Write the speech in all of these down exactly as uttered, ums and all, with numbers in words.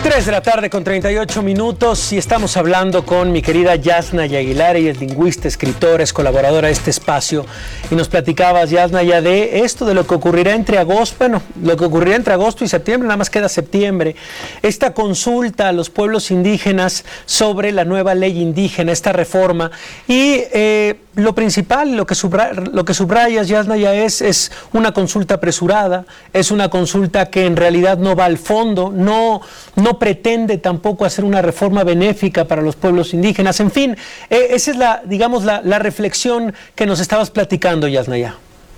tres de la tarde con treinta y ocho minutos y estamos hablando con mi querida Yasnaya Aguilar. Ella es lingüista, escritora, es colaboradora de este espacio y nos platicabas, Yasnaya, de esto, de lo que ocurrirá entre agosto, bueno, lo que ocurrirá entre agosto y septiembre, nada más queda septiembre, esta consulta a los pueblos indígenas sobre la nueva ley indígena, esta reforma, y eh, lo principal, lo que, subra lo que subrayas, Yasnaya, es, es una consulta apresurada, es una consulta que en realidad no va al fondo, no, no pretende tampoco hacer una reforma benéfica para los pueblos indígenas. En fin, eh, esa es la, digamos, la, la reflexión que nos estabas platicando, Yasnaya.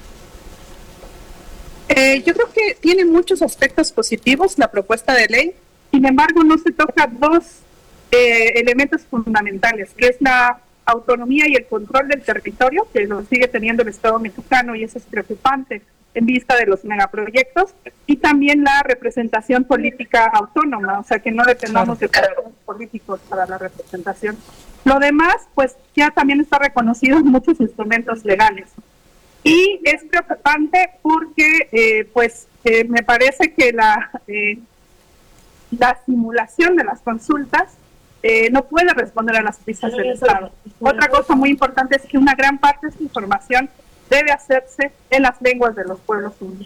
Eh, yo creo que tiene muchos aspectos positivos la propuesta de ley, sin embargo no se toca dos eh, elementos fundamentales, que es la autonomía y el control del territorio, que lo sigue teniendo el Estado mexicano y eso es preocupante en vista de los megaproyectos, y también la representación política autónoma, o sea, que no dependamos de partidos políticos para la representación. Lo demás, pues ya también está reconocido en muchos instrumentos legales. Y es preocupante porque, eh, pues, eh, me parece que la, eh, la simulación de las consultas eh, no puede responder a las prisas del Estado. Otra cosa muy importante es que una gran parte de esta información debe hacerse en las lenguas de los pueblos indígenas.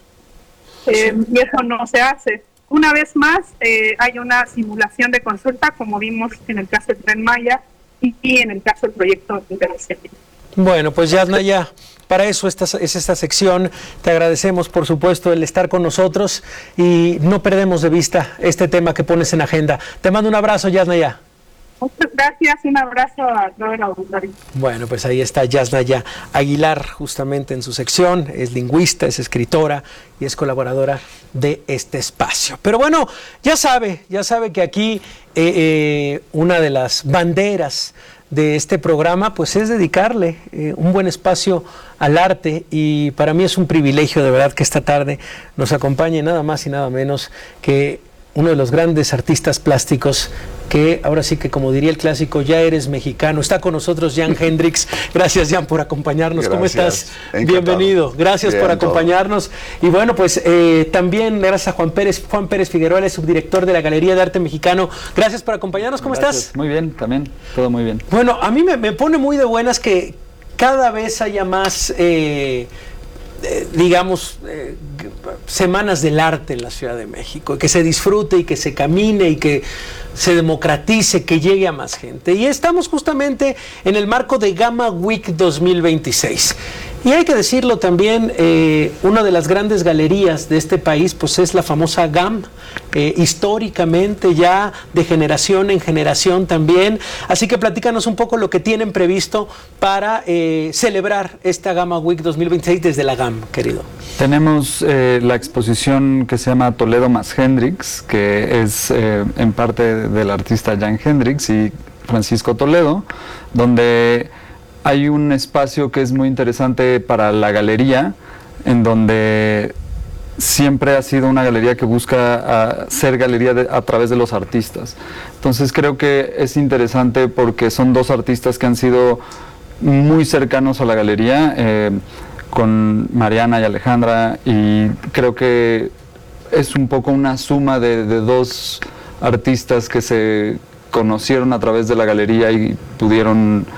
Eh, y eso no se hace. Una vez más, eh, hay una simulación de consulta, como vimos en el caso del Tren Maya y, y en el caso del proyecto Interociéntico. Bueno, pues Yasnaya, para eso esta, es esta sección. Te agradecemos, por supuesto, el estar con nosotros y no perdemos de vista este tema que pones en agenda. Te mando un abrazo, Yasnaya. Muchas gracias, un abrazo a todo el auditorio. Bueno, pues ahí está Yasnaya Aguilar, justamente en su sección, es lingüista, es escritora y es colaboradora de este espacio. Pero bueno, ya sabe, ya sabe que aquí eh, eh, una de las banderas de este programa pues es dedicarle eh, un buen espacio al arte, y para mí es un privilegio de verdad que esta tarde nos acompañe nada más y nada menos que uno de los grandes artistas plásticos que ahora sí que, como diría el clásico, ya eres mexicano. Está con nosotros Jan Hendricks. Gracias, Jan, por acompañarnos. Gracias. ¿Cómo estás? Encantado. Bienvenido. Gracias Bien, por acompañarnos. Todo. Y bueno, pues eh, también gracias a Juan Pérez, Juan Pérez Figueroa, el subdirector de la Galería de Arte Mexicano. Gracias por acompañarnos. ¿Cómo Gracias. estás? Muy bien, también. Todo muy bien. Bueno, a mí me, me pone muy de buenas que cada vez haya más... Eh, Eh, digamos, eh, semanas del arte en la Ciudad de México, que se disfrute y que se camine y que se democratice, que llegue a más gente. Y estamos justamente en el marco de Gama Week dos mil veintiséis. Y hay que decirlo también, eh, una de las grandes galerías de este país pues es la famosa GAM, eh, históricamente ya de generación en generación también. Así que platícanos un poco lo que tienen previsto para eh, celebrar esta Gama Week dos mil veintiséis desde la GAM, querido. Tenemos eh, la exposición que se llama Toledo más Hendricks, que es eh, en parte del artista Jan Hendricks y Francisco Toledo, donde hay un espacio que es muy interesante para la galería, en donde siempre ha sido una galería que busca uh, ser galería de, a través de los artistas. Entonces creo que es interesante porque son dos artistas que han sido muy cercanos a la galería, eh, con Mariana y Alejandra, y creo que es un poco una suma de, de dos artistas que se conocieron a través de la galería y pudieron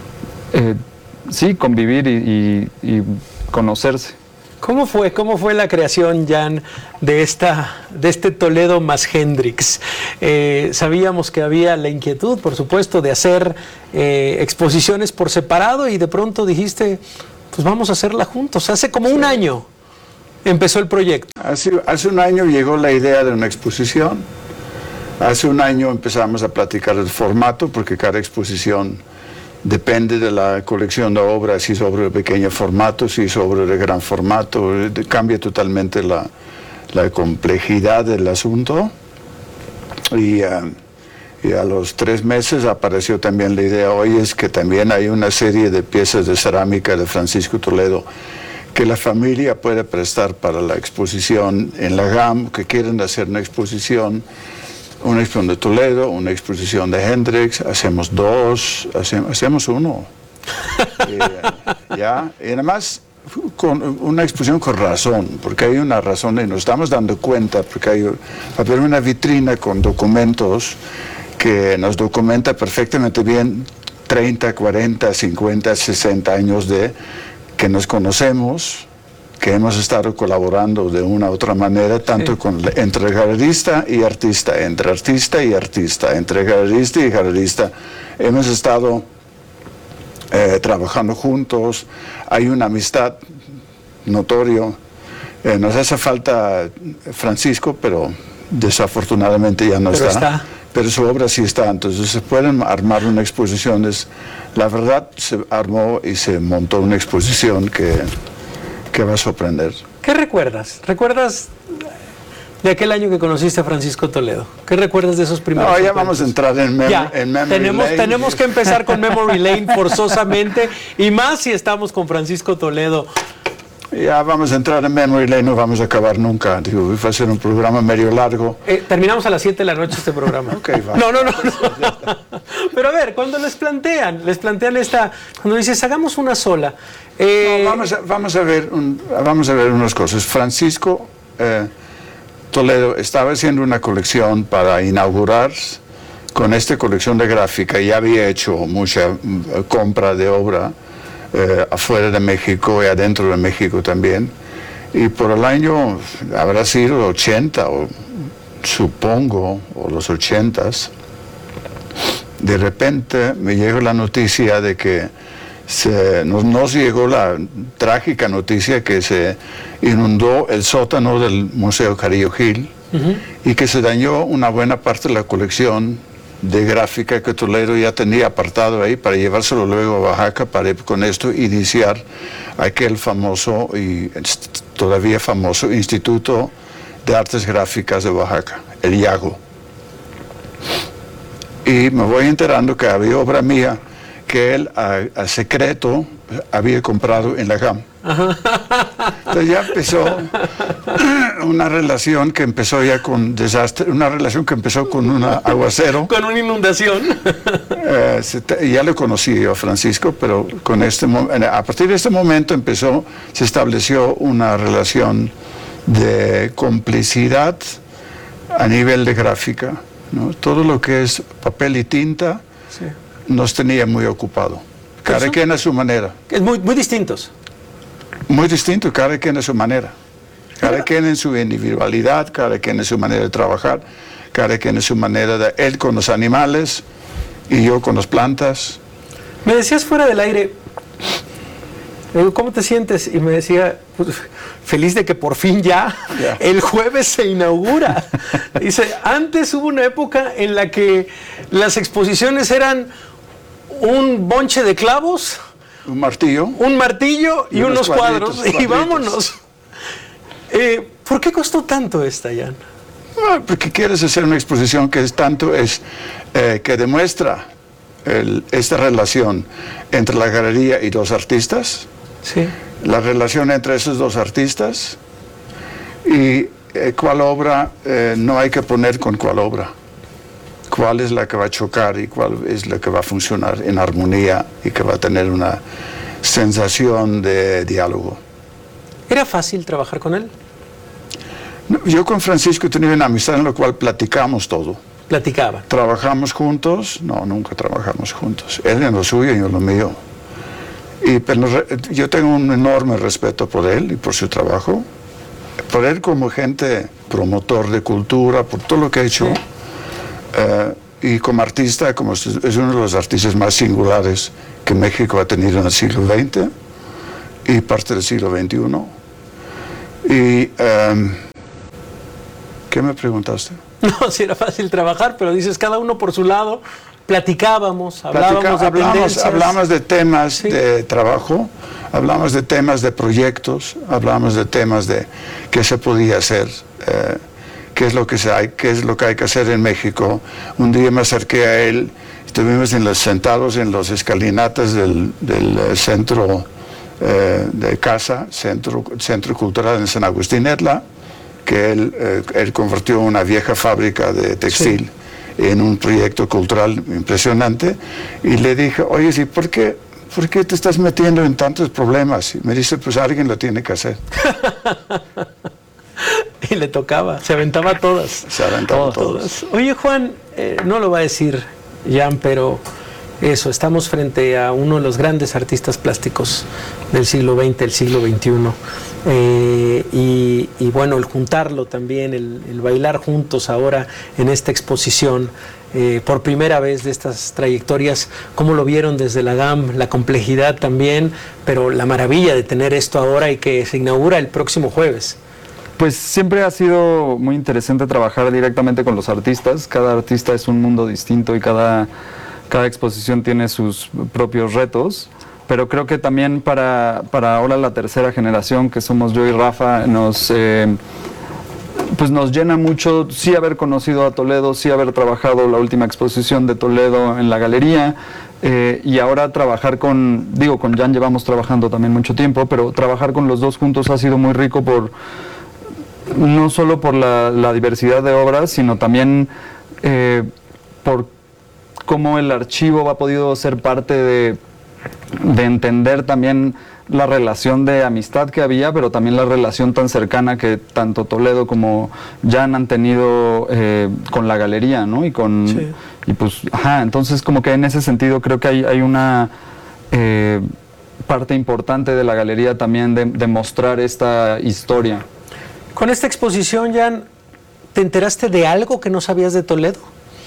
eh, sí, convivir y, y, y conocerse. ¿Cómo fue, cómo fue la creación, Jan, de, esta, de este Toledo más Hendricks? Eh, sabíamos que había la inquietud, por supuesto, de hacer eh, exposiciones por separado y de pronto dijiste, pues vamos a hacerla juntos. Hace como sí. un año empezó el proyecto. Hace, hace un año llegó la idea de una exposición. Hace un año empezamos a platicar el formato, porque cada exposición depende de la colección de obras, si es obra de pequeño formato, si es obra de gran formato, cambia totalmente la, la complejidad del asunto. Y, uh, y a los tres meses apareció también la idea hoy, es que también hay una serie de piezas de cerámica de Francisco Toledo que la familia puede prestar para la exposición en la GAM, que quieren hacer una exposición. Una exposición de Toledo, una exposición de Hendricks, hacemos dos, hacemos, hacemos uno. y, ya, y además con una exposición con razón, porque hay una razón y nos estamos dando cuenta, porque hay va a haber una vitrina con documentos que nos documenta perfectamente bien treinta, cuarenta, cincuenta, sesenta años de que nos conocemos, que hemos estado colaborando de una u otra manera, tanto sí. con, entre galerista y artista, entre artista y artista, entre galerista y galerista. Hemos estado eh, trabajando juntos, hay una amistad notorio. Eh, nos hace falta Francisco, pero desafortunadamente ya no pero está. está. Pero su obra sí está, entonces se pueden armar una exposición. Es, la verdad, se armó y se montó una exposición que... que va a sorprender. ¿Qué recuerdas? ¿Recuerdas de aquel año que conociste a Francisco Toledo? ¿Qué recuerdas de esos primeros? No, ya vamos a entrar en, mem ya, en Memory tenemos, Lane. Tenemos que empezar con Memory Lane forzosamente, y más si estamos con Francisco Toledo. Ya vamos a entrar en Memory Lane, no vamos a acabar nunca. Digo, va a ser un programa medio largo. Eh, terminamos a las siete de la noche este programa. Okay, va. No, no, no, no. Pero a ver, cuando les plantean, les plantean esta, cuando dices, hagamos una sola. Eh, no, vamos, a, vamos, a ver un, vamos a ver unas cosas. Francisco eh, Toledo estaba haciendo una colección para inaugurar con esta colección de gráfica. Ya había hecho mucha uh, compra de obra eh, afuera de México y adentro de México también. Y por el año, habrá sido ochenta, o, supongo, o los ochentas, de repente me llegó la noticia de que Se, nos, nos llegó la trágica noticia que se inundó el sótano del Museo Carillo Gil uh-huh. y que se dañó una buena parte de la colección de gráfica que Toledo ya tenía apartado ahí para llevárselo luego a Oaxaca para con esto iniciar aquel famoso y todavía famoso Instituto de Artes Gráficas de Oaxaca, el IAGO. Y me voy enterando que había obra mía que él a, a secreto había comprado en la G A M. Entonces ya empezó una relación que empezó ya con desastre, una relación que empezó con un aguacero. Con una inundación. Eh, se, ya lo conocí yo a Francisco, pero con este, a partir de este momento empezó, se estableció una relación de complicidad a nivel de gráfica, ¿no? Todo lo que es papel y tinta. Sí. Nos tenía muy ocupado. Cada quien a su manera. Es muy, muy distintos. Muy distinto, cada quien a su manera. Cada quien en su individualidad, cada quien en su manera de trabajar, cada quien en su manera de... Él con los animales y yo con las plantas. Me decías fuera del aire, ¿cómo te sientes? Y me decía, pues, feliz de que por fin ya, yeah. el jueves se inaugura. Dice, antes hubo una época en la que las exposiciones eran un bonche de clavos, un martillo, un martillo y, y unos, unos cuadros, cuadritos. Y vámonos. Eh, ¿Por qué costó tanto esta, Jan? Bueno, porque quieres hacer una exposición que es tanto, es eh, que demuestra el, esta relación entre la galería y los artistas, sí. la relación entre esos dos artistas y eh, cuál obra eh, no hay que poner con cuál obra. Cuál es la que va a chocar y cuál es la que va a funcionar en armonía y que va a tener una sensación de diálogo. ¿Era fácil trabajar con él? No, yo con Francisco tenía una amistad en la cual platicamos todo. ¿Platicaba? ¿Trabajamos juntos? No, nunca trabajamos juntos. Él en lo suyo y yo en lo mío. Y, pero yo tengo un enorme respeto por él y por su trabajo. Por él como gente promotor de cultura, por todo lo que ha hecho. Sí. Uh, y como artista, como es uno de los artistas más singulares que México ha tenido en el siglo veinte y parte del siglo veintiuno. Y, um, ¿qué me preguntaste? No, si era fácil trabajar, pero dices cada uno por su lado, platicábamos, hablábamos Platica, de hablamos, hablamos de temas sí. de trabajo, hablamos de temas de proyectos, hablamos de temas de qué se podía hacer, eh, qué es lo que se hay, qué es lo que hay que hacer en México. Un día me acerqué a él, estuvimos en los, sentados en las escalinatas del, del centro eh, de casa, centro, centro cultural en San Agustín Etla, que él, eh, él convirtió en una vieja fábrica de textil. Sí. En un proyecto cultural impresionante, y le dije, oye, ¿sí, ¿por qué, ¿por qué te estás metiendo en tantos problemas? Y me dice, pues alguien lo tiene que hacer. Y le tocaba, se aventaba todas. Se aventaba todas. todas. Oye, Juan, eh, no lo va a decir Jan, pero eso, estamos frente a uno de los grandes artistas plásticos del siglo veinte, del siglo veintiuno. Eh, y, y bueno, el juntarlo también, el, el bailar juntos ahora en esta exposición, eh, por primera vez de estas trayectorias, ¿cómo lo vieron desde la G A M? La complejidad también, pero la maravilla de tener esto ahora y que se inaugura el próximo jueves. Pues siempre ha sido muy interesante trabajar directamente con los artistas. Cada artista es un mundo distinto y cada, cada exposición tiene sus propios retos. Pero creo que también para, para ahora la tercera generación, que somos yo y Rafa, nos, eh, pues nos llena mucho sí haber conocido a Toledo, sí haber trabajado la última exposición de Toledo en la galería. Eh, y ahora trabajar con, digo, con Jan llevamos trabajando también mucho tiempo, pero trabajar con los dos juntos ha sido muy rico por... no solo por la, la diversidad de obras, sino también eh, por cómo el archivo ha podido ser parte de, de entender también la relación de amistad que había, pero también la relación tan cercana que tanto Toledo como Jan han tenido eh, con la galería, ¿no? Y con sí. y pues, ajá, entonces como que en ese sentido creo que hay, hay una eh, parte importante de la galería también de, de mostrar esta historia. Con esta exposición, Jan, ¿te enteraste de algo que no sabías de Toledo?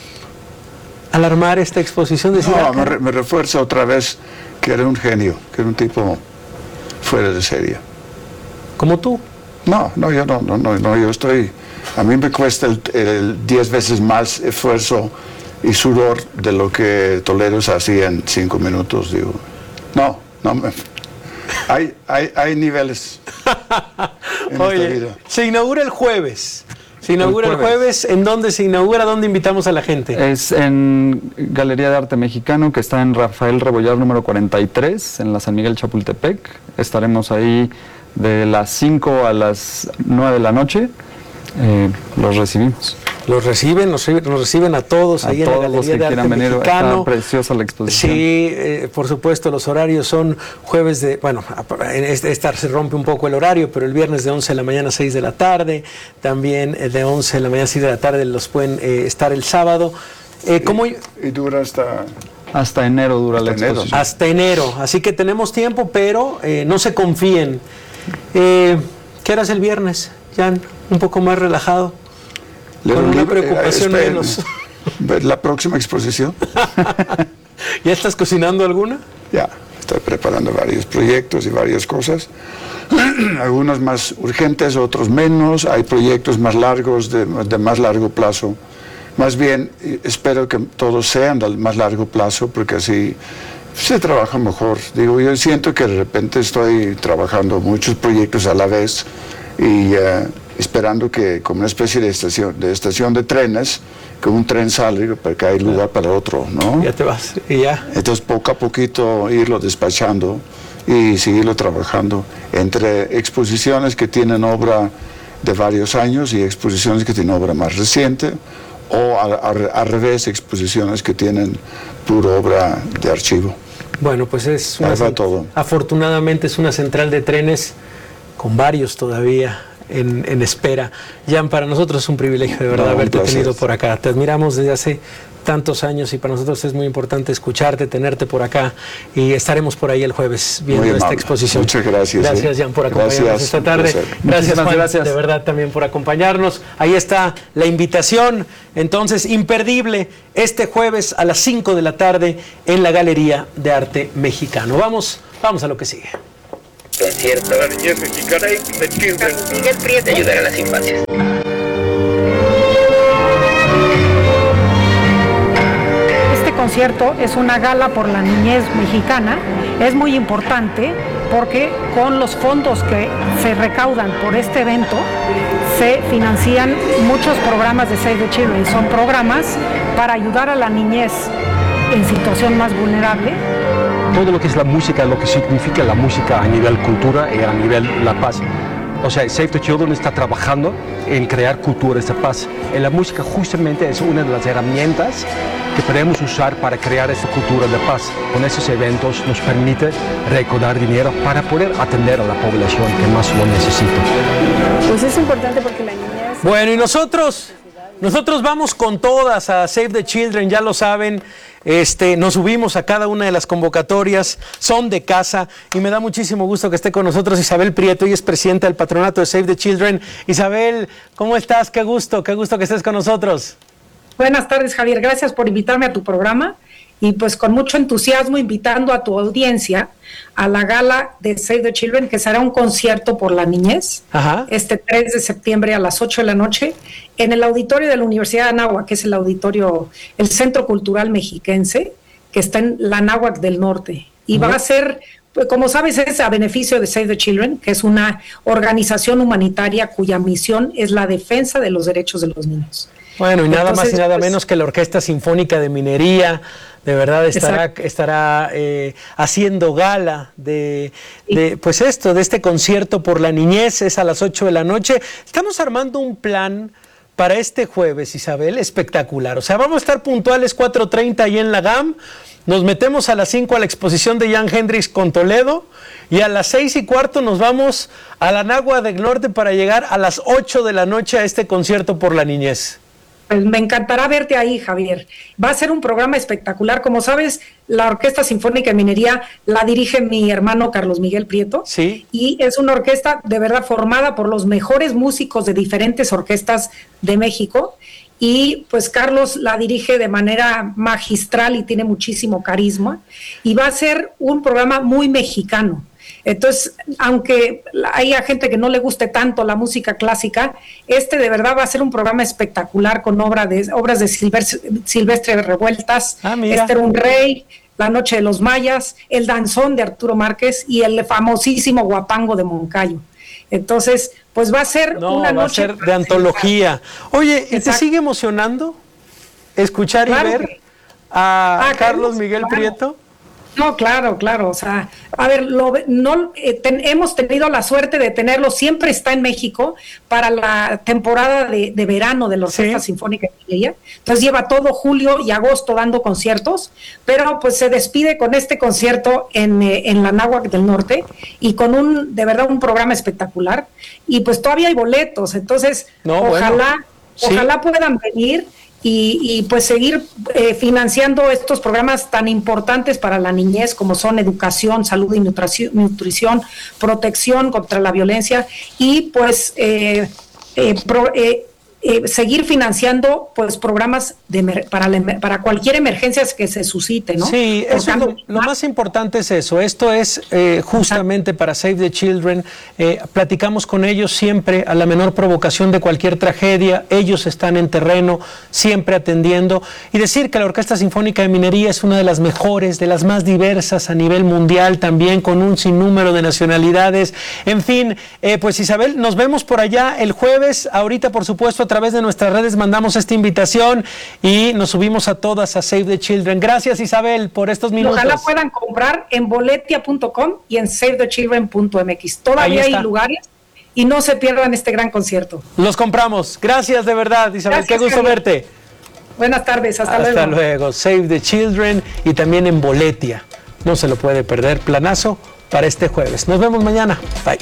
Al armar esta exposición, decir, no, ah, me, re, me refuerza otra vez que era un genio, que era un tipo fuera de serie. ¿Como tú? No, no, yo no, no, no, no yo estoy, a mí me cuesta el, el diez veces más esfuerzo y sudor de lo que Toledo se hacía en cinco minutos, digo. No, no me... Hay, hay, hay niveles en Oye, esta vida. Se inaugura el jueves. Se inaugura el jueves. el jueves. ¿En dónde se inaugura? ¿Dónde invitamos a la gente? Es en Galería de Arte Mexicano, que está en Rafael Rebollar número cuarenta y tres, en la San Miguel Chapultepec. Estaremos ahí de las cinco a las nueve de la noche. Eh, los recibimos. Los reciben, nos, nos reciben a todos a ahí todos en la Galería de Arte venir, Mexicano. Está preciosa la exposición. Sí, eh, por supuesto, los horarios son jueves de, bueno, esta se rompe un poco el horario, pero el viernes de once de la mañana a seis de la tarde, también de once de la mañana a seis de la tarde los pueden eh, estar el sábado. Eh, ¿cómo? Y, y dura hasta... Hasta enero dura hasta la exposición. Enero. Hasta enero, así que tenemos tiempo, pero eh, no se confíen. Eh, ¿Qué harás el viernes, Jan? Un poco más relajado. Le con una libre, preocupación eh, menos. La próxima exposición. ¿Ya estás cocinando alguna? Ya, estoy preparando varios proyectos y varias cosas. Algunos más urgentes, otros menos. Hay proyectos más largos, de, de más largo plazo. Más bien, espero que todos sean de más largo plazo, porque así se trabaja mejor. Digo, yo siento que de repente estoy trabajando muchos proyectos a la vez y uh, esperando que, como una especie de estación de estación de trenes, que un tren sale para que hay lugar para otro, ¿no? Ya te vas, y ya. Entonces, poco a poquito irlo despachando y seguirlo trabajando entre exposiciones que tienen obra de varios años y exposiciones que tienen obra más reciente, o al revés, exposiciones que tienen pura obra de archivo. Bueno, pues es una, todo. Afortunadamente es una central de trenes con varios todavía en, en espera. Jan, para nosotros es un privilegio de verdad no, haberte placer. tenido por acá. Te admiramos desde hace tantos años y para nosotros es muy importante escucharte, tenerte por acá y estaremos por ahí el jueves viendo esta exposición. Muchas gracias. Gracias, eh. Jan, por acompañarnos gracias. esta tarde. Gracias, Juan, gracias. de verdad también por acompañarnos. Ahí está la invitación, entonces, imperdible, este jueves a las cinco de la tarde en la Galería de Arte Mexicano. Vamos, vamos a lo que sigue. Concierto la niñez mexicana y de Children. Miguel Prieto. Ayudar a las infancias. Este concierto es una gala por la niñez mexicana. Es muy importante porque con los fondos que se recaudan por este evento se financian muchos programas de Save the Children. Son programas para ayudar a la niñez en situación más vulnerable. Todo lo que es la música, lo que significa la música a nivel cultura y a nivel la paz. o sea, Save the Children está trabajando en crear culturas de paz. Y la música justamente es una de las herramientas que podemos usar para crear esta cultura de paz. Con esos eventos nos permite recaudar dinero para poder atender a la población que más lo necesita. Pues es importante porque la niñez... Bueno, y nosotros... Nosotros vamos con todas a Save the Children, ya lo saben, este, nos subimos a cada una de las convocatorias, son de casa y me da muchísimo gusto que esté con nosotros Isabel Prieto, ella es presidenta del patronato de Save the Children. Isabel, ¿cómo estás? Qué gusto, qué gusto que estés con nosotros. Buenas tardes, Javier, gracias por invitarme a tu programa y pues con mucho entusiasmo invitando a tu audiencia a la gala de Save the Children, que será un concierto por la niñez. Ajá. Este tres de septiembre a las ocho de la noche en el auditorio de la Universidad de Anáhuac, que es el auditorio, el Centro Cultural Mexiquense, que está en la Anáhuac del Norte. Y uh-huh. va a ser, pues, como sabes, es a beneficio de Save the Children, que es una organización humanitaria cuya misión es la defensa de los derechos de los niños. Bueno, y nada Entonces, más y nada pues, menos que la Orquesta Sinfónica de Minería, de verdad estará, estará eh, haciendo gala de, de, pues esto, de este concierto por la niñez, es a las ocho de la noche. Estamos armando un plan para este jueves, Isabel, espectacular. O sea, vamos a estar puntuales cuatro treinta ahí en la G A M, nos metemos a las cinco a la exposición de Jan Hendrix con Toledo, y a las seis y cuarto nos vamos a la Anáhuac del Norte para llegar a las ocho de la noche a este concierto por la niñez. Pues me encantará verte ahí, Javier. Va a ser un programa espectacular. Como sabes, la Orquesta Sinfónica de Minería la dirige mi hermano Carlos Miguel Prieto. Sí. Y es una orquesta de verdad formada por los mejores músicos de diferentes orquestas de México. Y pues Carlos la dirige de manera magistral y tiene muchísimo carisma. Y va a ser un programa muy mexicano. Entonces, aunque haya gente que no le guste tanto la música clásica, este de verdad va a ser un programa espectacular con obra de, obras de Silvestre, Silvestre Revueltas, ah, Esther un Rey, La Noche de los Mayas, El Danzón de Arturo Márquez y el famosísimo Guapango de Moncayo. Entonces, pues va a ser no, una va noche... a ser de antología. Oye, ¿y te sigue emocionando escuchar claro y ver que... a ah, Carlos Miguel claro. Prieto? No, claro, claro, o sea, a ver, lo, no, eh, ten, hemos tenido la suerte de tenerlo, siempre está en México para la temporada de, de verano de la Orquesta sí. Sinfónica de Minería, entonces lleva todo julio y agosto dando conciertos, pero pues se despide con este concierto en, eh, en la Anáhuac del Norte y con un, de verdad, un programa espectacular, y pues todavía hay boletos, entonces no, ojalá, bueno, ojalá sí. puedan venir. Y, y pues seguir eh, financiando estos programas tan importantes para la niñez como son educación, salud y nutrición, nutrición protección contra la violencia y pues eh, eh, pro, eh, eh, seguir financiando pues programas de para, la, para cualquier emergencia que se suscite, ¿no? Sí, eso es lo, lo más importante es eso. Esto es eh, justamente para Save the Children. Eh, platicamos con ellos siempre a la menor provocación de cualquier tragedia. Ellos están en terreno, siempre atendiendo. Y decir que la Orquesta Sinfónica de Minería es una de las mejores, de las más diversas a nivel mundial, también con un sinnúmero de nacionalidades. En fin, eh, pues Isabel, nos vemos por allá el jueves. Ahorita, por supuesto, a través de nuestras redes mandamos esta invitación y nos subimos a todas a Save the Children. Gracias, Isabel, por estos minutos. Ojalá puedan comprar en boletia punto com y en save the children punto m x. Todavía hay lugares y no se pierdan este gran concierto. Los compramos. Gracias de verdad, Isabel. Gracias, Qué gusto Javier. verte. Buenas tardes, hasta, hasta luego. Hasta luego. Save the Children y también en Boletia. No se lo puede perder. Planazo para este jueves. Nos vemos mañana. Bye.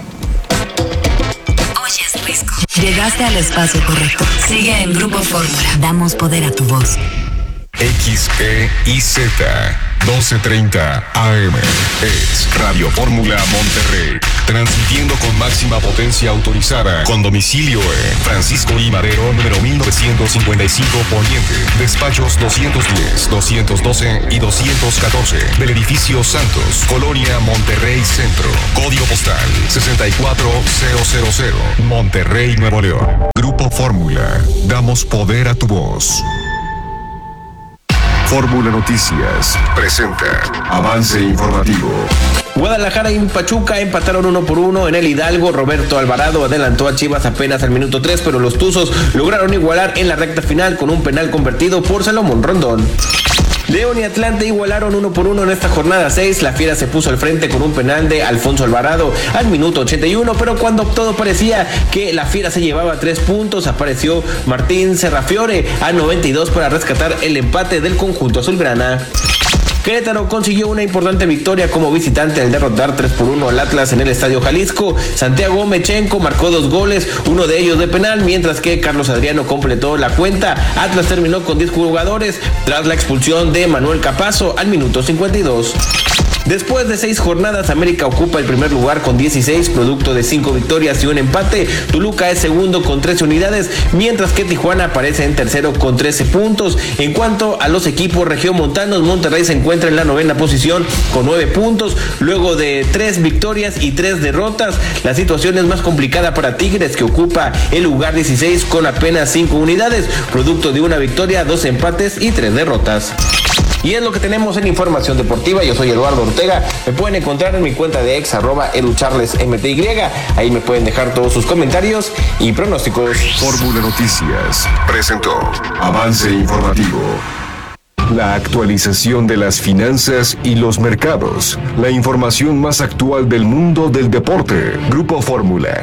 Llegaste al espacio correcto. Sigue en Grupo Fórmula. Damos poder a tu voz. X E I Z doce treinta A M es Radio Fórmula Monterrey, transmitiendo con máxima potencia autorizada, con domicilio en Francisco I. Madero, número mil novecientos cincuenta y cinco Poniente, despachos doscientos diez, doscientos doce y doscientos catorce, del edificio Santos, Colonia Monterrey Centro, código postal sesenta y cuatro mil, Monterrey, Nuevo León. Grupo Fórmula, damos poder a tu voz. Fórmula Noticias presenta avance informativo. Guadalajara y Pachuca empataron uno por uno en el Hidalgo. Roberto Alvarado adelantó a Chivas apenas al minuto tres, pero los Tuzos lograron igualar en la recta final con un penal convertido por Salomón Rondón. León y Atlante igualaron uno por uno en esta jornada seis. La Fiera se puso al frente con un penal de Alfonso Alvarado al minuto ochenta y uno, pero cuando todo parecía que la Fiera se llevaba tres puntos, apareció Martín Serrafiore al noventa y dos para rescatar el empate del conjunto azulgrana. Querétaro consiguió una importante victoria como visitante al derrotar tres por uno al Atlas en el Estadio Jalisco. Santiago Mechenko marcó dos goles, uno de ellos de penal, mientras que Carlos Adriano completó la cuenta. Atlas terminó con diez jugadores tras la expulsión de Manuel Capazo al minuto cincuenta y dos. Después de seis jornadas, América ocupa el primer lugar con dieciséis, producto de cinco victorias y un empate. Toluca es segundo con trece unidades, mientras que Tijuana aparece en tercero con trece puntos. En cuanto a los equipos regiomontanos, Monterrey se encuentra en la novena posición con nueve puntos, luego de tres victorias y tres derrotas. La situación es más complicada para Tigres, que ocupa el lugar dieciséis con apenas cinco unidades, producto de una victoria, dos empates y tres derrotas. Y es lo que tenemos en Información Deportiva. Yo soy Eduardo Ortega. Me pueden encontrar en mi cuenta de ex, arroba educharlesmty. Ahí me pueden dejar todos sus comentarios y pronósticos. Fórmula Noticias presentó Avance Informativo. La actualización de las finanzas y los mercados. La información más actual del mundo del deporte. Grupo Fórmula.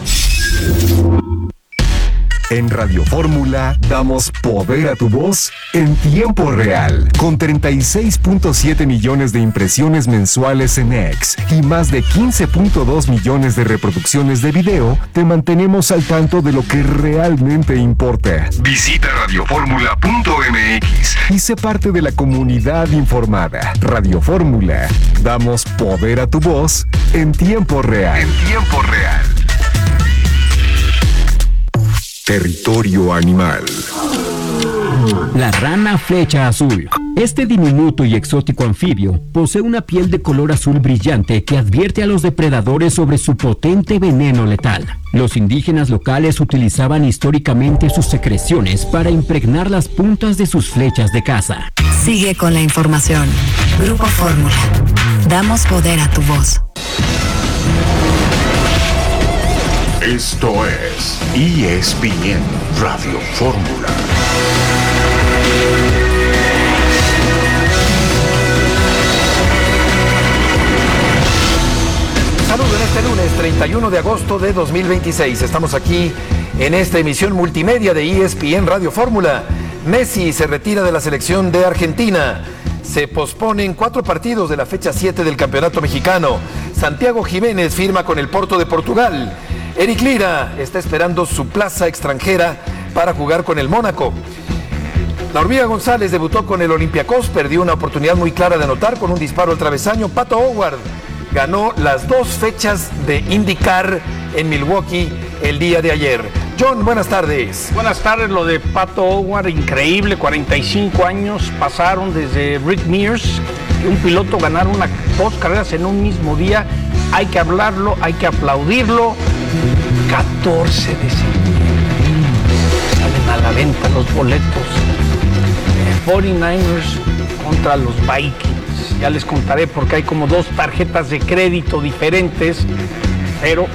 En Radio Fórmula damos poder a tu voz en tiempo real. Con treinta y seis punto siete millones de impresiones mensuales en X y más de quince punto dos millones de reproducciones de video, te mantenemos al tanto de lo que realmente importa. Visita radio fórmula punto m x y sé parte de la comunidad informada. Radio Fórmula, damos poder a tu voz en tiempo real. En tiempo real. Territorio animal. La rana flecha azul. Este diminuto y exótico anfibio posee una piel de color azul brillante que advierte a los depredadores sobre su potente veneno letal. Los indígenas locales utilizaban históricamente sus secreciones para impregnar las puntas de sus flechas de caza. Sigue con la información. Grupo Fórmula. Damos poder a tu voz. Esto es E S P N Radio Fórmula. Saludos en este lunes treinta y uno de agosto de dos mil veintiséis. Estamos aquí en esta emisión multimedia de E S P N Radio Fórmula. Messi se retira de la selección de Argentina. Se posponen cuatro partidos de la fecha siete del Campeonato Mexicano. Santiago Jiménez firma con el Porto de Portugal. Eric Lira está esperando su plaza extranjera para jugar con el Mónaco. La Hormiga González debutó con el Olympiacos, perdió una oportunidad muy clara de anotar con un disparo al travesaño. Pato O'Ward ganó las dos fechas de IndyCar en Milwaukee el día de ayer. John, buenas tardes. Buenas tardes. Lo de Pato O'Ward, increíble, cuarenta y cinco años pasaron desde Rick Mears, un piloto ganar una, dos carreras en un mismo día. Hay que hablarlo, hay que aplaudirlo. catorce de septiembre salen a la venta los boletos. cuarenta y nueve ers contra los Vikings. Ya les contaré porque hay como dos tarjetas de crédito diferentes, pero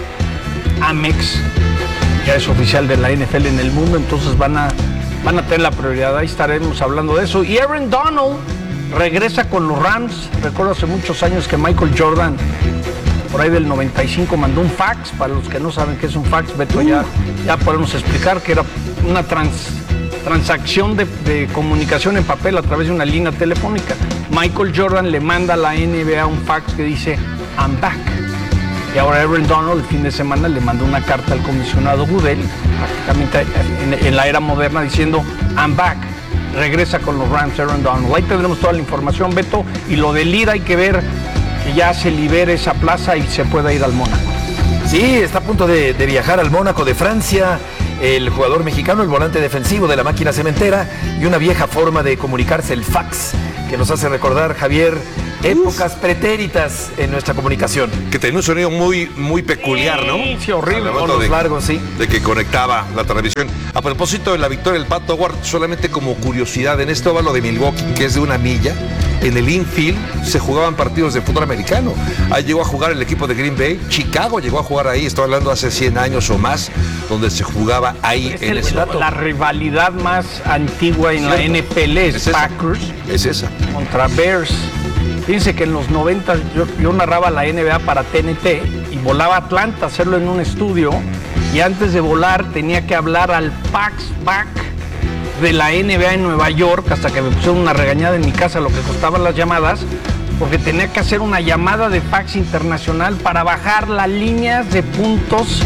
Amex ya es oficial de la N F L en el mundo, entonces van a, van a tener la prioridad. Ahí estaremos hablando de eso. Y Aaron Donald regresa con los Rams. Recuerdo hace muchos años que Michael Jordan, por ahí del noventa y cinco, mandó un fax. Para los que no saben qué es un fax, Beto, ya, ya podemos explicar que era una trans, transacción de, de comunicación en papel a través de una línea telefónica. Michael Jordan le manda a la N B A un fax que dice I'm back. Y ahora Aaron Donald el fin de semana le mandó una carta al comisionado Goodell, prácticamente en, en la era moderna, diciendo I'm back. Regresa con los Rams Aaron Donald. Ahí tendremos toda la información, Beto. Y lo del Lira hay que ver que ya se libere esa plaza y se pueda ir al Mónaco. Sí, está a punto de, de viajar al Mónaco de Francia. El jugador mexicano, el volante defensivo de la máquina cementera, y una vieja forma de comunicarse, el fax, que nos hace recordar, Javier, épocas pretéritas en nuestra comunicación. Que tenía un sonido muy, muy peculiar, ¿no? Sí, sí, horrible. Con los largos, sí. De que conectaba la transmisión. A propósito de la victoria del Pato O'Ward, solamente como curiosidad, en este óvalo de Milwaukee, que es de una milla, en el infield se jugaban partidos de fútbol americano. Ahí llegó a jugar el equipo de Green Bay. Chicago llegó a jugar ahí, estoy hablando hace cien años o más, donde se jugaba ahí es en el, ese la, la rivalidad más antigua en la N F L es, es Packers. Es esa. Contra Bears. Fíjense que en los noventa yo, yo narraba la N B A para T N T y volaba a Atlanta a hacerlo en un estudio, y antes de volar tenía que hablar al faxback de la N B A en Nueva York, hasta que me pusieron una regañada en mi casa lo que costaban las llamadas, porque tenía que hacer una llamada de fax internacional para bajar las líneas de puntos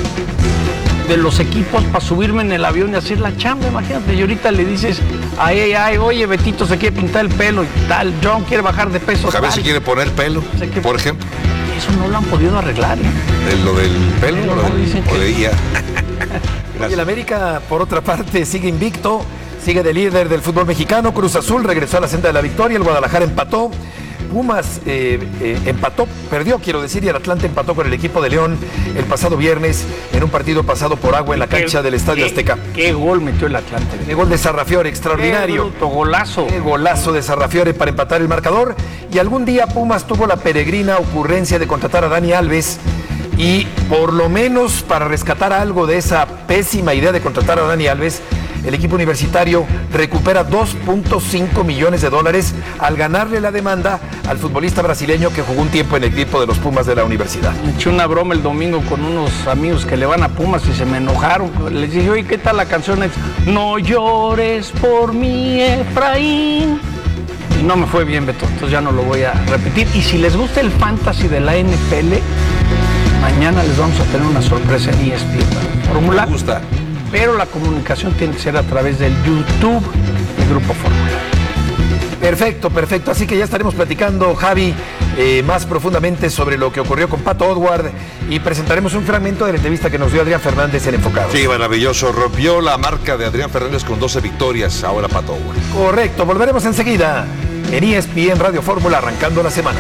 de los equipos para subirme en el avión y hacer la chamba, imagínate. Y ahorita le dices, ay, ay, ay, oye, Betito se quiere pintar el pelo y tal, John quiere bajar de peso. Javier se quiere poner pelo, que, por ejemplo. Eso no lo han podido arreglar, ¿eh? ¿De lo del pelo? Pero lo no, del, dicen o que... de I A. Y el América, por otra parte, sigue invicto, sigue de líder del fútbol mexicano. Cruz Azul regresó a la senda de la victoria, el Guadalajara empató. Pumas eh, eh, empató, perdió quiero decir, y el Atlante empató con el equipo de León el pasado viernes en un partido pasado por agua en la cancha qué, del Estadio qué, Azteca. Qué gol metió el Atlante. Qué gol de Sarrafiore, extraordinario. Qué bruto, golazo. Qué golazo de Sarrafiore para empatar el marcador. Y algún día Pumas tuvo la peregrina ocurrencia de contratar a Dani Alves, y por lo menos para rescatar algo de esa pésima idea de contratar a Dani Alves, el equipo universitario recupera dos punto cinco millones de dólares al ganarle la demanda al futbolista brasileño que jugó un tiempo en el equipo de los Pumas de la universidad. Me eché una broma el domingo con unos amigos que le van a Pumas y se me enojaron. Les dije, oye, ¿qué tal la canción? Es, no llores por mí, Efraín. Y no me fue bien, Beto, entonces ya no lo voy a repetir. Y si les gusta el fantasy de la N F L, mañana les vamos a tener una sorpresa en E S P N. Fórmula. Me gusta. Pero la comunicación tiene que ser a través del YouTube del Grupo Fórmula. Perfecto, perfecto. Así que ya estaremos platicando, Javi, eh, más profundamente sobre lo que ocurrió con Pato Odward, y presentaremos un fragmento de la entrevista que nos dio Adrián Fernández en Enfocados. Sí, maravilloso. Rompió la marca de Adrián Fernández con doce victorias, ahora Pato Odward. Correcto, volveremos enseguida en E S P N Radio Fórmula, arrancando la semana.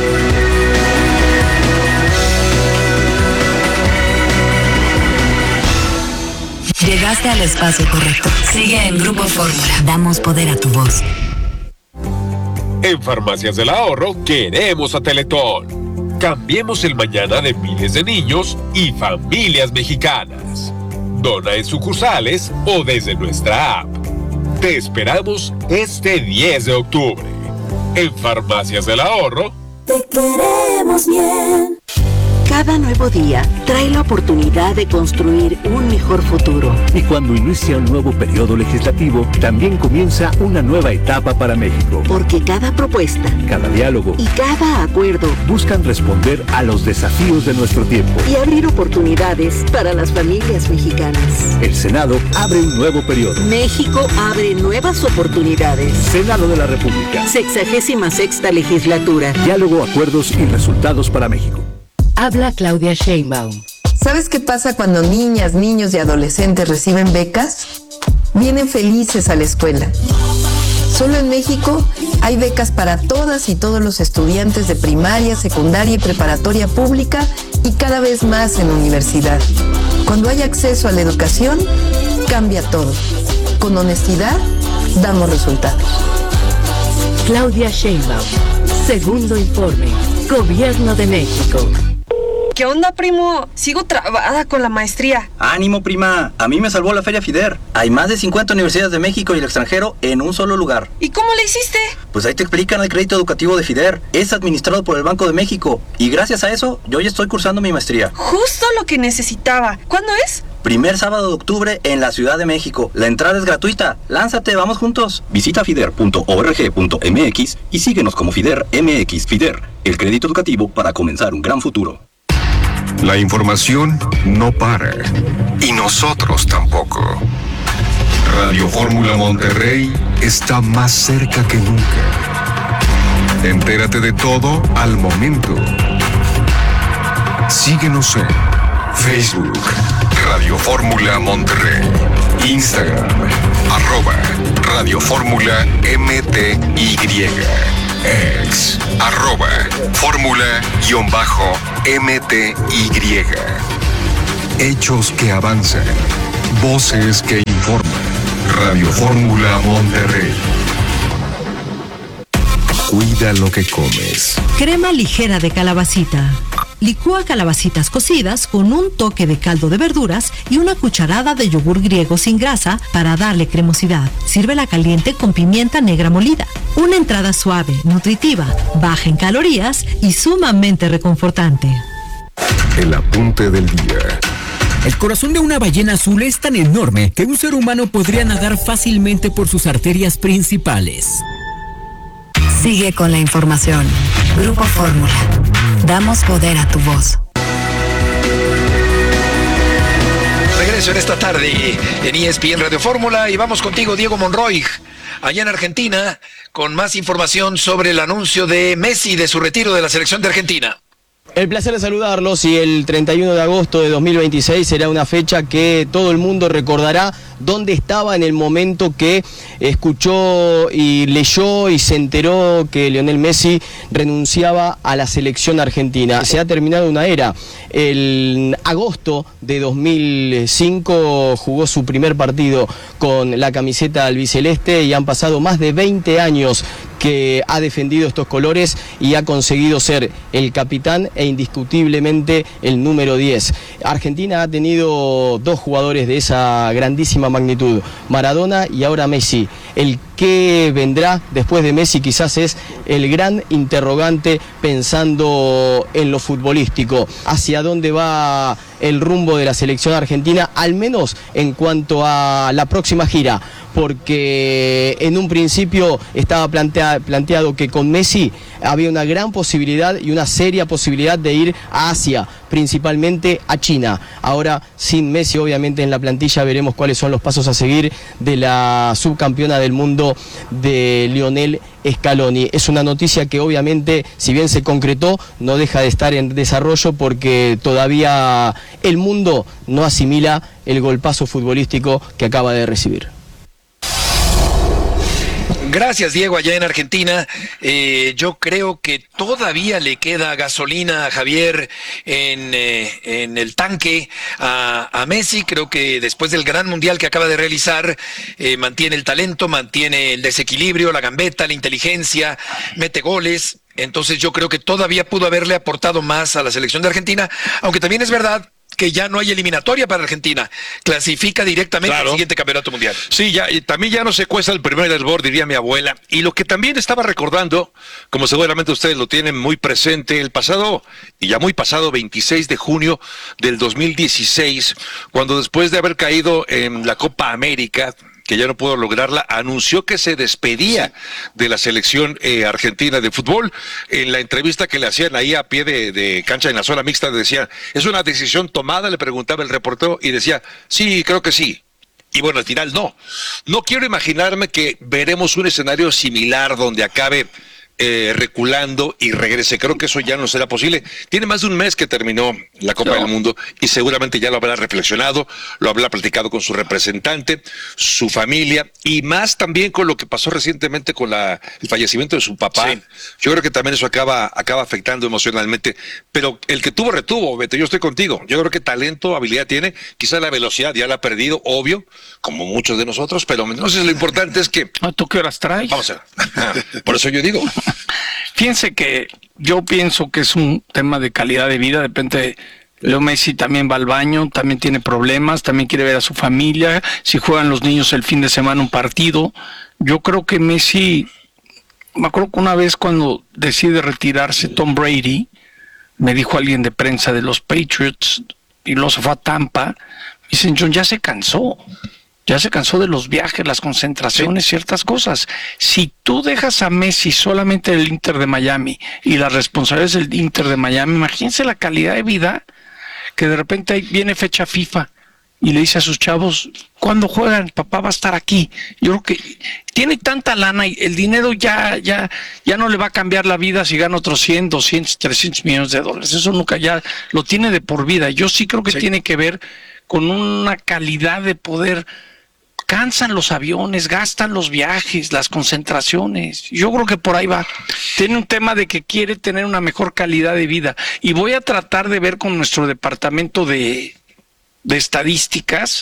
Llegaste al espacio correcto. Sigue en Grupo Fórmula. Damos poder a tu voz. En Farmacias del Ahorro queremos a Teletón. Cambiemos el mañana de miles de niños y familias mexicanas. Dona en sucursales o desde nuestra app. Te esperamos este diez de octubre. En Farmacias del Ahorro. Te queremos bien. Cada nuevo día trae la oportunidad de construir un mejor futuro. Y cuando inicia un nuevo periodo legislativo, también comienza una nueva etapa para México. Porque cada propuesta, cada diálogo y cada acuerdo buscan responder a los desafíos de nuestro tiempo y abrir oportunidades para las familias mexicanas. El Senado abre un nuevo periodo. México abre nuevas oportunidades. Senado de la República. Sexagésima sexta legislatura. Diálogo, acuerdos y resultados para México. Habla Claudia Sheinbaum. ¿Sabes qué pasa cuando niñas, niños y adolescentes reciben becas? Vienen felices a la escuela. Solo en México hay becas para todas y todos los estudiantes de primaria, secundaria y preparatoria pública, y cada vez más en universidad. Cuando hay acceso a la educación, cambia todo. Con honestidad, damos resultados. Claudia Sheinbaum. Segundo informe. Gobierno de México. ¿Qué onda, primo? Sigo trabada con la maestría. ¡Ánimo, prima! A mí me salvó la Feria FIDER. Hay más de cincuenta universidades de México y el extranjero en un solo lugar. ¿Y cómo le hiciste? Pues ahí te explican el crédito educativo de FIDER. Es administrado por el Banco de México. Y gracias a eso, yo ya estoy cursando mi maestría. Justo lo que necesitaba. ¿Cuándo es? Primer sábado de octubre en la Ciudad de México. La entrada es gratuita. Lánzate, vamos juntos. Visita fider punto org punto m x y síguenos como FIDER M X. FIDER, el crédito educativo para comenzar un gran futuro. La información no para. Y nosotros tampoco. Radio Fórmula Monterrey está más cerca que nunca. Entérate de todo al momento. Síguenos en Facebook, Radio Fórmula Monterrey. Instagram, arroba Radio Fórmula M T Y. Ex, arroba Fórmula-M T Y. Hechos que avanzan, voces que informan. Radio Fórmula Monterrey. Cuida lo que comes. Crema ligera de calabacita. Licúa calabacitas cocidas con un toque de caldo de verduras y una cucharada de yogur griego sin grasa para darle cremosidad. Sírvela caliente con pimienta negra molida. Una entrada suave, nutritiva, baja en calorías y sumamente reconfortante. El apunte del día. El corazón de una ballena azul es tan enorme que un ser humano podría nadar fácilmente por sus arterias principales. Sigue con la información. Grupo Fórmula. Damos poder a tu voz. Regreso en esta tarde en E S P N Radio Fórmula y vamos contigo, Diego Monroy, allá en Argentina, con más información sobre el anuncio de Messi de su retiro de la selección de Argentina. El placer de saludarlos y el treinta y uno de agosto de dos mil veintiséis será una fecha que todo el mundo recordará dónde estaba en el momento que escuchó y leyó y se enteró que Lionel Messi renunciaba a la selección argentina. Se ha terminado una era. En agosto de dos mil cinco jugó su primer partido con la camiseta albiceleste y han pasado más de veinte años que ha defendido estos colores y ha conseguido ser el capitán e indiscutiblemente el número diez. Argentina ha tenido dos jugadores de esa grandísima magnitud, Maradona y ahora Messi. El que vendrá después de Messi quizás es el gran interrogante pensando en lo futbolístico. ¿Hacia dónde va el rumbo de la selección argentina? Al menos en cuanto a la próxima gira, porque en un principio estaba plantea, planteado que con Messi había una gran posibilidad y una seria posibilidad de ir a Asia, principalmente a China. Ahora, sin Messi obviamente en la plantilla, veremos cuáles son los pasos a seguir de la subcampeona del mundo de Lionel Scaloni. Es una noticia que obviamente, si bien se concretó, no deja de estar en desarrollo porque todavía el mundo no asimila el golpazo futbolístico que acaba de recibir. Gracias, Diego, allá en Argentina. Eh, yo creo que todavía le queda gasolina, Javier, en, eh, en el tanque a, a Messi. Creo que después del gran mundial que acaba de realizar, eh, mantiene el talento, mantiene el desequilibrio, la gambeta, la inteligencia, mete goles. Entonces yo creo que todavía pudo haberle aportado más a la selección de Argentina, aunque también es verdad que ya no hay eliminatoria para Argentina, clasifica directamente claro. al siguiente campeonato mundial. Sí, ya, y también ya no se cuesta el primer hervor, diría mi abuela. Y lo que también estaba recordando, como seguramente ustedes lo tienen muy presente, el pasado, y ya muy pasado, veintiséis de junio del dos mil dieciséis, cuando después de haber caído en la Copa América, que ya no pudo lograrla, anunció que se despedía de la selección eh, argentina de fútbol. En la entrevista que le hacían ahí a pie de, de cancha en la zona mixta, decía, ¿es una decisión tomada?, le preguntaba el reportero, y decía, sí, creo que sí. Y bueno, al final no. No quiero imaginarme que veremos un escenario similar donde acabe Eh, reculando y regrese. Creo que eso ya no será posible. Tiene más de un mes que terminó la Copa no. del Mundo y seguramente ya lo habrá reflexionado, lo habrá platicado con su representante, su familia y más también con lo que pasó recientemente con la, el fallecimiento de su papá. Sí. Yo creo que también eso acaba, acaba afectando emocionalmente, pero el que tuvo retuvo, Beto, yo estoy contigo. Yo creo que talento, habilidad tiene, quizá la velocidad ya la ha perdido, obvio, como muchos de nosotros, pero entonces lo importante es que... ¿Tú qué horas traes? Vamos a ver. Por eso yo digo... Fíjense que yo pienso que es un tema de calidad de vida, de repente Leo Messi también va al baño, también tiene problemas, también quiere ver a su familia, si juegan los niños el fin de semana un partido. Yo creo que Messi, me acuerdo que una vez cuando decide retirarse Tom Brady, me dijo alguien de prensa de los Patriots, y luego se fue a Tampa, dicen, John, ya se cansó. Ya se cansó de los viajes, las concentraciones, sí. ciertas cosas. Si tú dejas a Messi solamente el Inter de Miami y las responsabilidades del Inter de Miami, imagínense la calidad de vida que de repente viene fecha FIFA y le dice a sus chavos, ¿cuándo juegan? Papá va a estar aquí. Yo creo que tiene tanta lana y el dinero ya, ya, ya no le va a cambiar la vida si gana otros cien, doscientos, trescientos millones de dólares. Eso nunca, ya lo tiene de por vida. Yo sí creo que sí. tiene que ver con una calidad de poder. Cansan los aviones, gastan los viajes, las concentraciones. Yo creo que por ahí va. Tiene un tema de que quiere tener una mejor calidad de vida. Y voy a tratar de ver con nuestro departamento de, de estadísticas.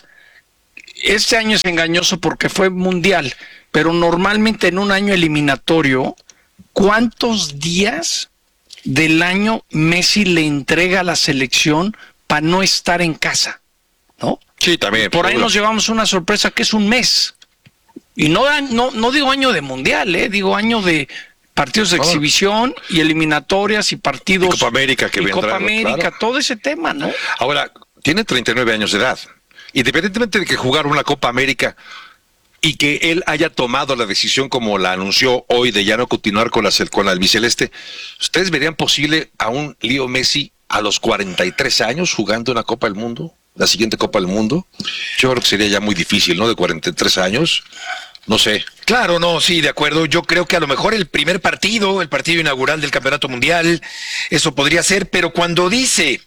Este año es engañoso porque fue mundial, pero normalmente en un año eliminatorio ¿cuántos días del año Messi le entrega a la selección para no estar en casa? ¿No? Sí, también. Por ahí seguro. nos llevamos una sorpresa que es un mes. Y no, no, no digo año de mundial, ¿eh? Digo año de partidos de Oh. exhibición y eliminatorias y partidos. Y Copa América que y vendrá, Copa América, claro. todo ese tema, ¿no? Ahora, tiene treinta y nueve años de edad. Independientemente de que jugar una Copa América y que él haya tomado la decisión como la anunció hoy de ya no continuar con la, cel- con la albiceleste, ¿ustedes verían posible a un Leo Messi a los cuarenta y tres años jugando una Copa del Mundo? La siguiente Copa del Mundo. Yo creo que sería ya muy difícil, ¿no? De cuarenta y tres años. No sé. Claro, no, sí, de acuerdo. Yo creo que a lo mejor el primer partido, el partido inaugural del Campeonato Mundial, eso podría ser, pero cuando dice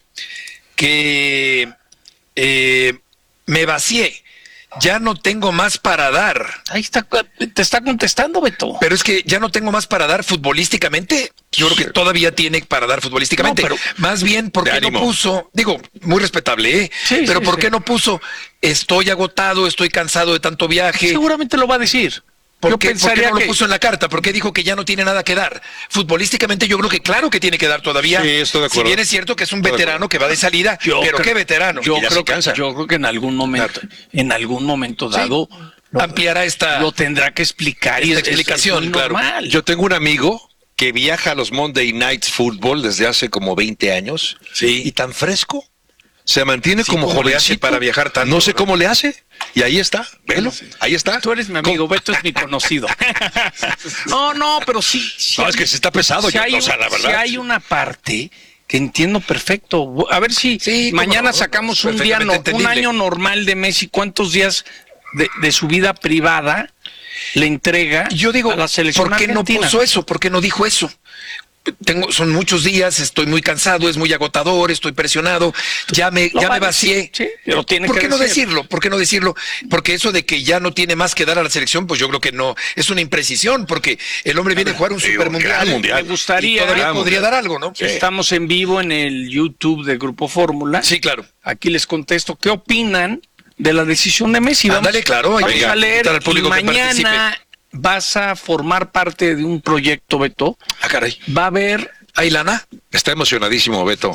que eh, me vacié, ya no tengo más para dar. Ahí está, te está contestando, Beto. Pero es que ya no tengo más para dar futbolísticamente. Yo creo que todavía tiene para dar futbolísticamente. No, pero- más bien, ¿por De qué no ánimo. puso? Digo, muy respetable, ¿eh? Sí, pero sí, ¿por sí. qué no puso? Estoy agotado, estoy cansado de tanto viaje. Seguramente lo va a decir. ¿Por Yo qué, por qué pensaría no lo que- puso en la carta? ¿Por qué dijo que ya no tiene nada que dar? Futbolísticamente yo creo que claro que tiene que dar todavía. Sí, estoy de Si acuerdo. bien es cierto que es un Estoy de veterano acuerdo. que va de salida, Yo pero creo- qué veterano. Yo que ya creo se que, cansa. yo creo que en algún momento, en algún momento dado, lo, Ampliará esta, lo tendrá que explicar y esta es- es- explicación, es muy claro. normal. Yo tengo un amigo que viaja a los Monday Night Football desde hace como veinte años. Sí. Y tan fresco. Se mantiene Sí, como ¿cómo le hace jovencito. para viajar tanto? No sé cómo le hace. Y ahí está. Velo. Ahí está. Tú eres mi amigo, Beto es mi conocido. No, no, pero sí. sí No, hay- es que sí está pesado, sí yo- hay, o sea, la un- verdad. sí hay una parte que entiendo perfecto. A ver si Sí, cómo mañana no, sacamos un día, perfectamente no- un entendible. año normal de Messi. ¿Cuántos días de, de su vida privada le entrega Yo digo, a la selección ¿por qué argentina? no puso eso? ¿Por qué no dijo eso? Tengo, son muchos días, estoy muy cansado, es muy agotador, estoy presionado, ya me, Lo ya va me a decir, vacié. sí, pero tiene ¿Por que qué no decir. decirlo? ¿Por qué no decirlo? Porque eso de que ya no tiene más que dar a la selección, pues yo creo que no, es una imprecisión, porque el hombre viene a jugar un Sí, un supermundial. gran mundial. Me gustaría- y todavía Gran podría mundial. dar algo, ¿no? Estamos en vivo en el YouTube de Grupo Fórmula. Sí, claro. Aquí les contesto qué opinan de la decisión de Messi. Vamos, Ándale, claro, vamos venga, a leer invitar al público y que mañana vas a formar parte de un proyecto, Beto. Ah, caray. Va a haber... ¿Hay lana? Está emocionadísimo, Beto.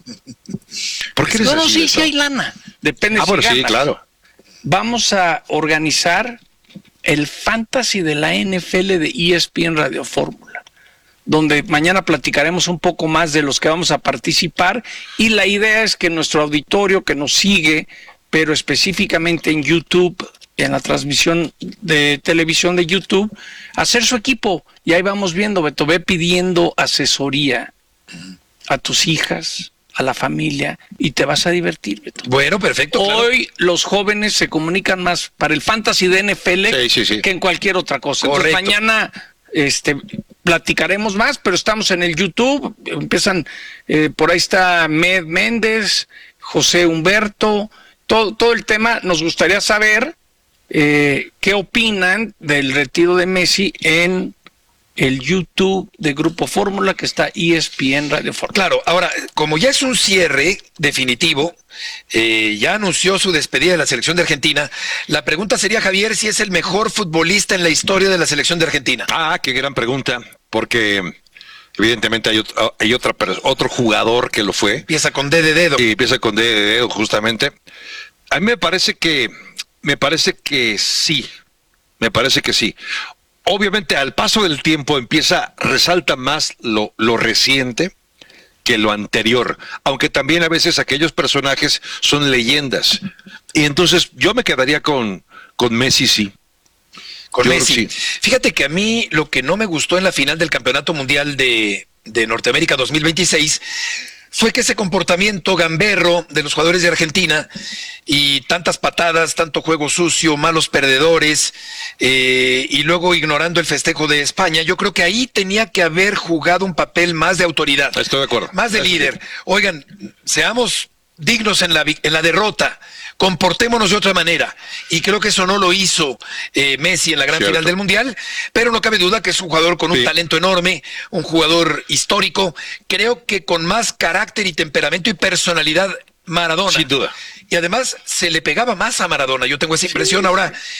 ¿Por qué eres No, no, así, sí, Beto? sí hay lana. Depende Ah, si bueno, sí, ganas. claro. Vamos a organizar el Fantasy de la N F L de E S P N Radio Fórmula, donde mañana platicaremos un poco más de los que vamos a participar, y la idea es que nuestro auditorio que nos sigue, pero específicamente en YouTube, en la transmisión de televisión de YouTube, hacer su equipo. Y ahí vamos viendo, Beto, ve pidiendo asesoría a tus hijas, a la familia, y te vas a divertir, Beto. Bueno, perfecto. claro. Hoy los jóvenes se comunican más para el fantasy de N F L Sí, sí, sí. que en cualquier otra cosa. Entonces, Correcto. mañana este, platicaremos más, pero estamos en el YouTube. Empiezan, eh, por ahí está Med Méndez, José Humberto, todo, todo el tema. Nos gustaría saber eh, qué opinan del retiro de Messi en el YouTube de Grupo Fórmula, que está E S P N Radio Fórmula. Claro, ahora, como ya es un cierre definitivo, eh, ya anunció su despedida de la selección de Argentina, la pregunta sería, Javier, si es el mejor futbolista en la historia de la selección de Argentina. Ah, qué gran pregunta, porque evidentemente hay otro, hay otra, per- otro jugador que lo fue. Empieza con D de dedo. Y empieza con D de dedo, justamente. A mí me parece que, me parece que sí, me parece que sí. Obviamente al paso del tiempo empieza, resalta más lo, lo reciente que lo anterior, aunque también a veces aquellos personajes son leyendas. Y entonces yo me quedaría con, con Messi, sí. Con Yo Messi. sí. Fíjate que a mí lo que no me gustó en la final del Campeonato Mundial de, de Norteamérica dos mil veintiséis fue que ese comportamiento gamberro de los jugadores de Argentina y tantas patadas, tanto juego sucio, malos perdedores, eh, y luego ignorando el festejo de España, yo creo que ahí tenía que haber jugado un papel más de autoridad. Estoy de acuerdo. Más de Estoy- líder. Oigan, seamos dignos en la, vi- en la derrota, comportémonos de otra manera. Y creo que eso no lo hizo eh, Messi en la gran Cierto. final del Mundial, pero no cabe duda que es un jugador con un Sí. talento enorme, un jugador histórico, creo que con más carácter y temperamento y personalidad Maradona. Sin duda. Y además se le pegaba más a Maradona, yo tengo esa impresión. Ahora,